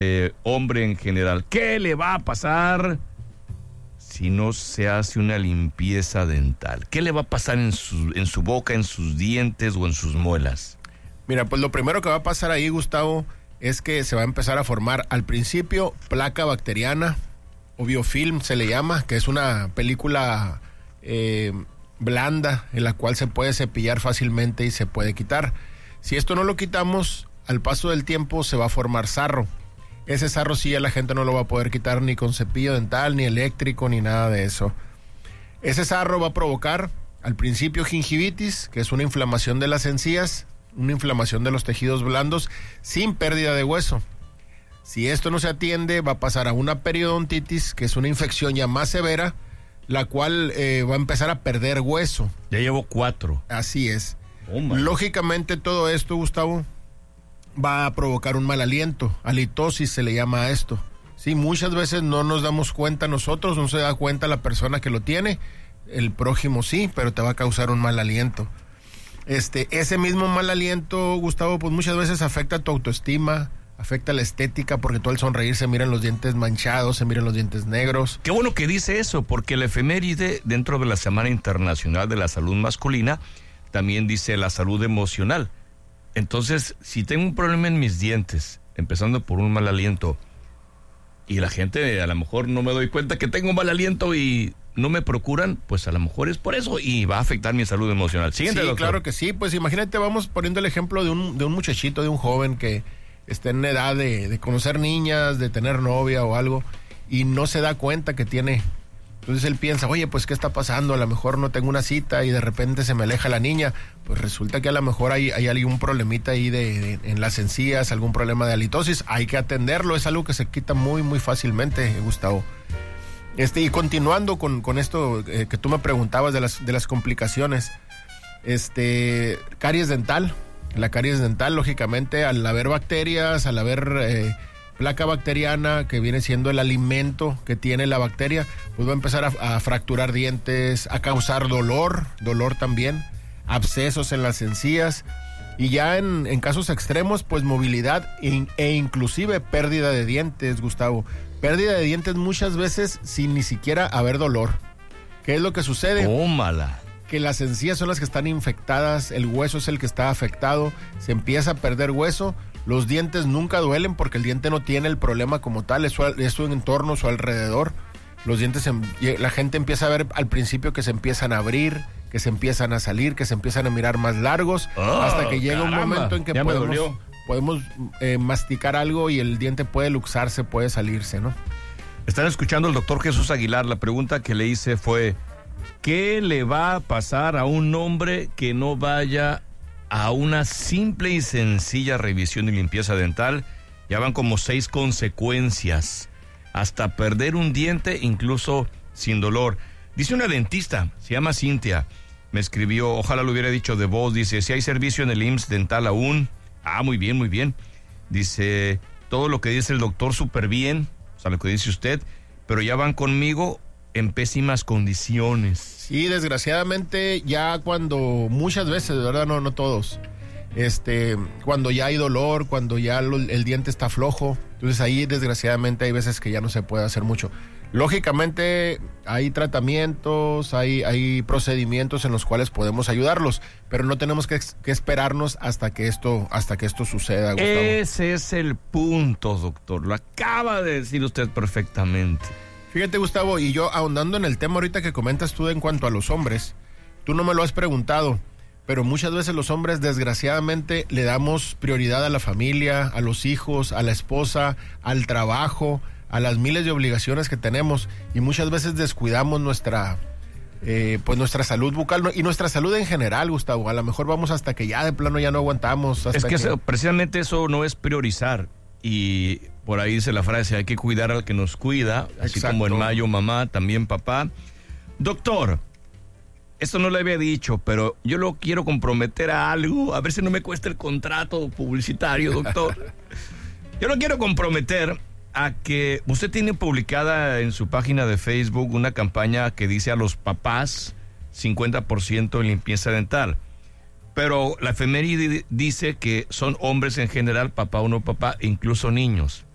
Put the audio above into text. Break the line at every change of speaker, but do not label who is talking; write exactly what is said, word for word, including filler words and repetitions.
eh, hombre en general. ¿Qué le va a pasar si no se hace una limpieza dental? ¿Qué le va a pasar en su, en su boca, en sus dientes o en sus muelas?
Mira, pues lo primero que va a pasar ahí, Gustavo, es que se va a empezar a formar al principio placa bacteriana o biofilm se le llama, que es una película eh, blanda en la cual se puede cepillar fácilmente y se puede quitar. Si esto no lo quitamos, al paso del tiempo se va a formar sarro. Ese sarro sí ya la gente no lo va a poder quitar ni con cepillo dental, ni eléctrico, ni nada de eso. Ese sarro va a provocar al principio gingivitis, que es una inflamación de las encías, una inflamación de los tejidos blandos sin pérdida de hueso. Si esto no se atiende, va a pasar a una periodontitis, que es una infección ya más severa, la cual eh, va a empezar a perder hueso.
Ya llevo cuatro.
Así es.
Oh,
Lógicamente todo esto, Gustavo, va a provocar un mal aliento. Halitosis se le llama a esto. Sí, muchas veces no nos damos cuenta nosotros, no se da cuenta la persona que lo tiene, el prójimo sí, pero te va a causar un mal aliento. Este, ese mismo mal aliento, Gustavo, pues muchas veces afecta tu autoestima, afecta la estética, porque tú al sonreír se miran los dientes manchados, se miran los dientes negros.
Qué bueno que dice eso, porque la efeméride dentro de la Semana Internacional de la Salud Masculina también dice la salud emocional. Entonces, si tengo un problema en mis dientes, empezando por un mal aliento, y la gente a lo mejor no me doy cuenta que tengo mal aliento y no me procuran, pues a lo mejor es por eso y va a afectar mi salud emocional. Siguiente,
sí,
doctor.
Claro que sí. Pues imagínate, vamos poniendo el ejemplo de un, de un muchachito, de un joven que está en edad de, de conocer niñas, de tener novia o algo, y no se da cuenta que tiene. Entonces él piensa, oye, pues ¿qué está pasando? A lo mejor no tengo una cita y de repente se me aleja la niña. Pues resulta que a lo mejor hay, hay algún problemita ahí de, de, en las encías, algún problema de halitosis. Hay que atenderlo, es algo que se quita muy, muy fácilmente, Gustavo. Este, y continuando con, con esto eh, que tú me preguntabas de las, de las complicaciones, este, caries dental. La caries dental, lógicamente, al haber bacterias, al haber eh, placa bacteriana, que viene siendo el alimento que tiene la bacteria, pues va a empezar a, a fracturar dientes, a causar dolor, dolor también, abscesos en las encías, y ya en, en casos extremos, pues movilidad e, e inclusive pérdida de dientes, Gustavo. Pérdida de dientes muchas veces sin ni siquiera haber dolor. ¿Qué es lo que sucede?
Tómala.
Que las encías son las que están infectadas, el hueso es el que está afectado, se empieza a perder hueso, los dientes nunca duelen porque el diente no tiene el problema como tal, es su, es su entorno, su alrededor. Los dientes, la gente empieza a ver al principio que se empiezan a abrir, que se empiezan a salir, que se empiezan a mirar más largos, oh, hasta que llega caramba, un momento en que podemos, podemos eh, masticar algo y el diente puede luxarse, puede salirse, ¿no?
Están escuchando al doctor Jesús Aguilar. La pregunta que le hice fue: ¿qué le va a pasar a un hombre que no vaya a una simple y sencilla revisión y limpieza dental? Ya van como seis consecuencias, hasta perder un diente, incluso sin dolor. Dice una dentista, se llama Cintia, me escribió, ojalá lo hubiera dicho de voz, dice, si hay servicio en el I M S S dental aún. Ah, muy bien, muy bien. Dice, todo lo que dice el doctor súper bien, o sea, lo que dice usted, pero ya van conmigo en pésimas condiciones.
Sí, desgraciadamente ya cuando, muchas veces, de verdad, no, no todos, este, cuando ya hay dolor, cuando ya lo, el diente está flojo, entonces ahí desgraciadamente hay veces que ya no se puede hacer mucho. Lógicamente hay tratamientos, hay, hay procedimientos en los cuales podemos ayudarlos, pero no tenemos que, que esperarnos hasta que esto, hasta que esto suceda, Gustavo.
Ese es el punto, doctor, lo acaba de decir usted perfectamente.
Fíjate, Gustavo, y yo ahondando en el tema ahorita que comentas tú en cuanto a los hombres, tú no me lo has preguntado, pero muchas veces los hombres desgraciadamente le damos prioridad a la familia, a los hijos, a la esposa, al trabajo, a las miles de obligaciones que tenemos, y muchas veces descuidamos nuestra, eh, pues nuestra salud bucal y nuestra salud en general, Gustavo. A lo mejor vamos hasta que ya de plano ya no aguantamos. Hasta
es que,
que...
Eso, precisamente eso no es priorizar. Y por ahí dice la frase, hay que cuidar al que nos cuida, así Exacto. Como en mayo mamá, también papá. Doctor, esto no le había dicho, pero yo lo quiero comprometer a algo, a ver si no me cuesta el contrato publicitario, doctor. Yo lo quiero comprometer a que usted tiene publicada en su página de Facebook una campaña que dice a los papás cincuenta por ciento en limpieza dental. Pero la efeméride dice que son hombres en general, papá o no papá, incluso niños.